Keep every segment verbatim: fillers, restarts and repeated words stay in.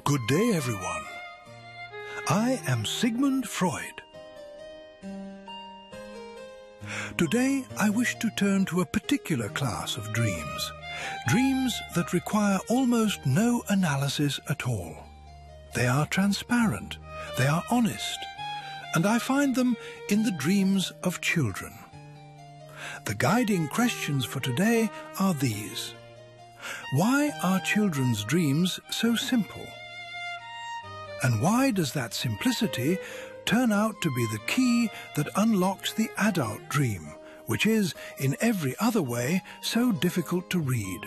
Good day, everyone. I am Sigmund Freud. Today, I wish to turn to a particular class of dreams, dreams that require almost no analysis at all. They are transparent, they are honest, and I find them in the dreams of children. The guiding questions for today are these. Why are children's dreams so simple? And why does that simplicity turn out to be the key that unlocks the adult dream, which is, in every other way, so difficult to read?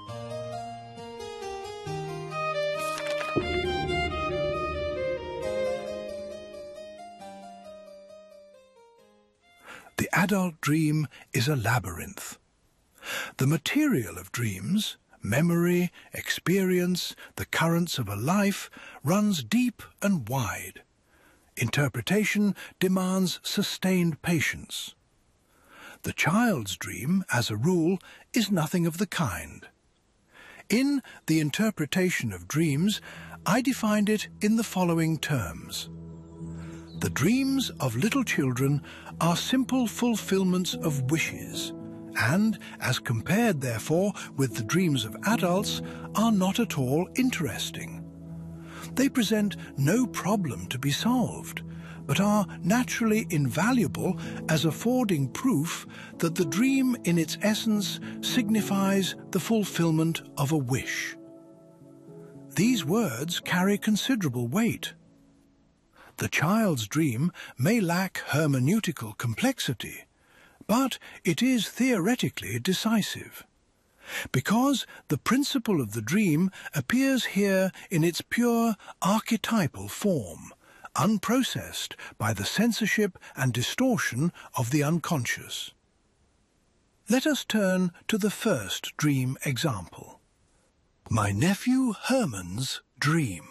The adult dream is a labyrinth. The material of dreams, memory, experience, the currents of a life, runs deep and wide. Interpretation demands sustained patience. The child's dream, as a rule, is nothing of the kind. In The Interpretation of Dreams, I defined it in the following terms. The dreams of little children are simple fulfillments of wishes, and, as compared, therefore, with the dreams of adults, are not at all interesting. They present no problem to be solved, but are naturally invaluable as affording proof that the dream in its essence signifies the fulfillment of a wish. These words carry considerable weight. The child's dream may lack hermeneutical complexity, but it is theoretically decisive, because the principle of the dream appears here in its pure archetypal form, unprocessed by the censorship and distortion of the unconscious. Let us turn to the first dream example. My nephew Herman's dream.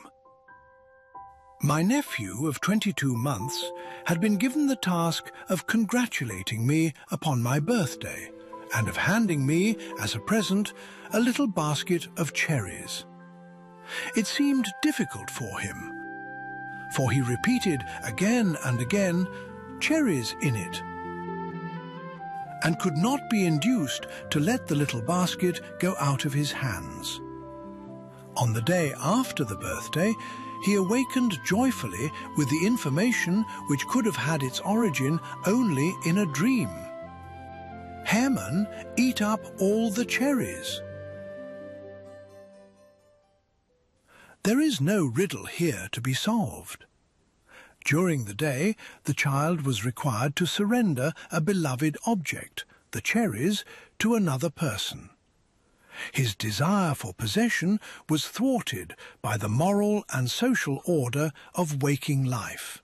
My nephew of twenty-two months had been given the task of congratulating me upon my birthday and of handing me, as a present, a little basket of cherries. It seemed difficult for him, for he repeated again and again, "cherries in it," and could not be induced to let the little basket go out of his hands. On the day after the birthday, he awakened joyfully with the information which could have had its origin only in a dream. Hermann eat up all the cherries. There is no riddle here to be solved. During the day, the child was required to surrender a beloved object, the cherries, to another person. His desire for possession was thwarted by the moral and social order of waking life.